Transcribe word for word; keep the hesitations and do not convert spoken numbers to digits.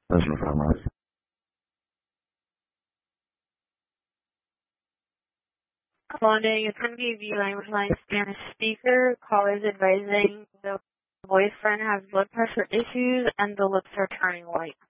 National Farmers. Responding, it's going to be V language line Spanish speaker. Callers advising the boyfriend has blood pressure issues and the lips are turning white.